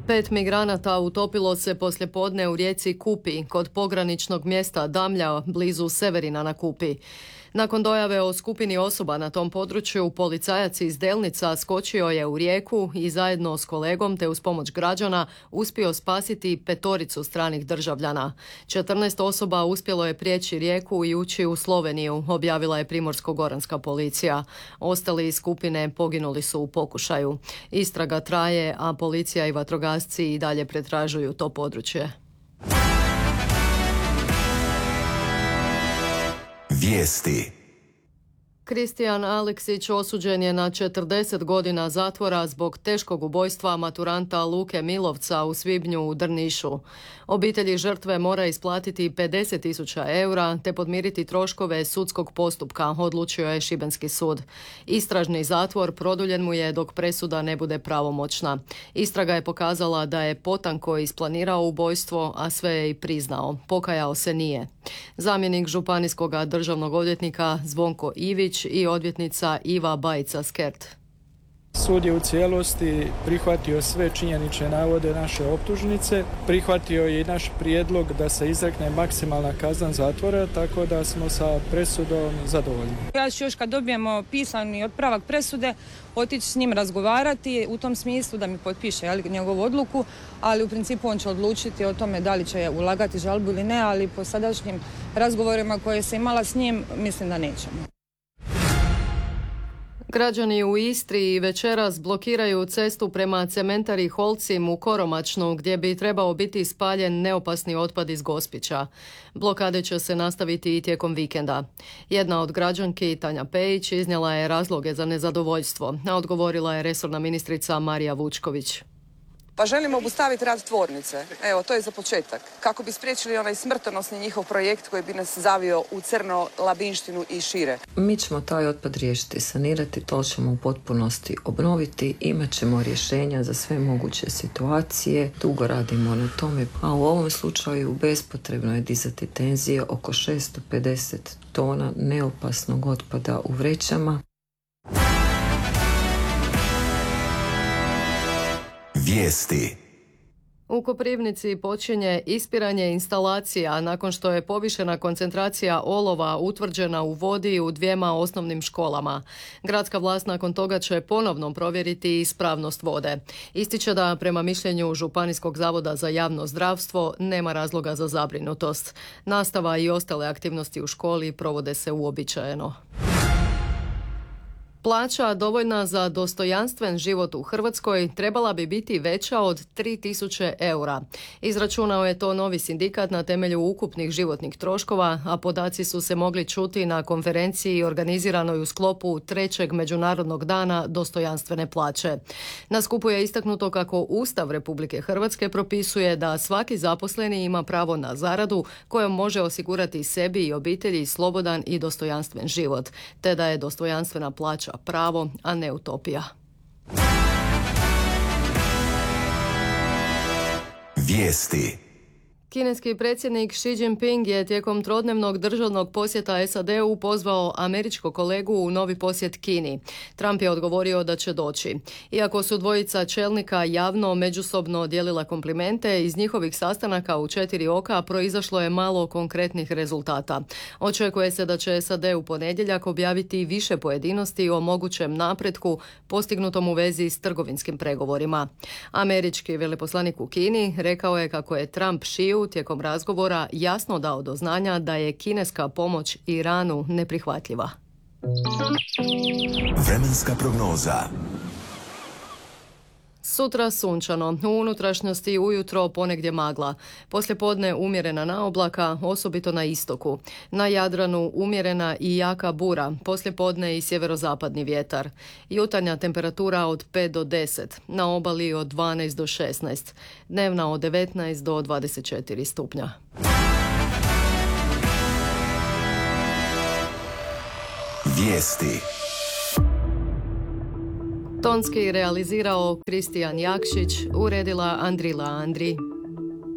5 migranata utopilo se poslijepodne u rijeci Kupi, kod pograničnog mjesta Damlja, blizu Severina na Kupi. Nakon dojave o skupini osoba na tom području, policajac iz Delnica skočio je u rijeku i zajedno s kolegom te uz pomoć građana uspio spasiti 5 stranih državljana. 14 osoba uspjelo je prijeći rijeku i ući u Sloveniju, objavila je Primorsko-goranska policija. Ostali iz skupine poginuli su u pokušaju. Istraga traje, a policija i vatrogasci i dalje pretražuju to područje. Vijesti. Kristijan Aleksić osuđen je na 40 godina zatvora zbog teškog ubojstva maturanta Luke Milovca u svibnju u Drnišu. Obitelji žrtve mora isplatiti 50.000 eura te podmiriti troškove sudskog postupka, odlučio je Šibenski sud. Istražni zatvor produljen mu je dok presuda ne bude pravomoćna. Istraga je pokazala da je potanko isplanirao ubojstvo, a sve je i priznao. Pokajao se nije. Zamjenik županijskog državnog odvjetnika Zvonko Ivić i odvjetnica Iva Bajica-Skert. Sud je u cijelosti prihvatio sve činjenične navode naše optužnice, prihvatio je i naš prijedlog da se izrekne maksimalna kazna zatvora, tako da smo sa presudom zadovoljni. Ja ću još kad dobijemo pisani otpravak presude otići s njim razgovarati u tom smislu da mi potpiše njegovu odluku, ali u principu on će odlučiti o tome da li će ulagati žalbu ili ne, ali po sadašnjim razgovorima koje se imala s njim mislim da nećemo. Građani u Istri večeras blokiraju cestu prema cementari Holcim u Koromačnu, gdje bi trebao biti spaljen neopasni otpad iz Gospića. Blokade će se nastaviti i tijekom vikenda. Jedna od građanki, Tanja Pejić, iznijela je razloge za nezadovoljstvo, a odgovorila je resorna ministrica Marija Vučković. Pa želimo obustaviti rad tvornice. Evo, to je za početak. Kako bi spriječili onaj smrtonosni njihov projekt koji bi nas zavio u crno Labinštinu i šire. Mi ćemo taj otpad riješiti, sanirati, to ćemo u potpunosti obnoviti. Imat ćemo rješenja za sve moguće situacije. Dugo radimo na tome, a u ovom slučaju bespotrebno je dizati tenzije oko 650 tona neopasnog otpada u vrećama. Vijesti. U Koprivnici počinje ispiranje instalacija nakon što je povišena koncentracija olova utvrđena u vodi u 2 osnovnim školama. Gradska vlast nakon toga će ponovno provjeriti ispravnost vode. Ističe da prema mišljenju Županijskog zavoda za javno zdravstvo nema razloga za zabrinutost. Nastava i ostale aktivnosti u školi provode se uobičajeno. Plaća dovoljna za dostojanstven život u Hrvatskoj trebala bi biti veća od 3.000 eura. Izračunao je to novi sindikat na temelju ukupnih životnih troškova, a podaci su se mogli čuti na konferenciji organiziranoj u sklopu 3. Međunarodnog dana dostojanstvene plaće. Na skupu je istaknuto kako Ustav Republike Hrvatske propisuje da svaki zaposleni ima pravo na zaradu kojom može osigurati sebi i obitelji slobodan i dostojanstven život, te da je dostojanstvena plaća pravo, a ne utopija. Vijesti. Kineski predsjednik Xi Jinping je tijekom trodnevnog državnog posjeta SAD-u pozvao američkog kolegu u novi posjet Kini. Trump je odgovorio da će doći. Iako su dvojica čelnika javno međusobno dijelila komplimente, iz njihovih sastanaka u 4 oka proizašlo je malo konkretnih rezultata. Očekuje se da će SAD u ponedjeljak objaviti više pojedinosti o mogućem napretku postignutom u vezi s trgovinskim pregovorima. Američki veleposlanik u Kini rekao je kako je Trump Xiu tijekom razgovora jasno dao do znanja da je kineska pomoć Iranu neprihvatljiva. Vremenska prognoza. Sutra sunčano, u unutrašnjosti ujutro ponegdje magla. Poslijepodne umjerena naoblaka, osobito na istoku. Na Jadranu umjerena i jaka bura, poslijepodne i sjeverozapadni vjetar. Jutarnja temperatura od 5 do 10, na obali od 12 do 16, dnevna od 19 do 24 stupnja. Vijesti. Tonski realizirao Kristijan Jakšić, uredila Andrila Andri.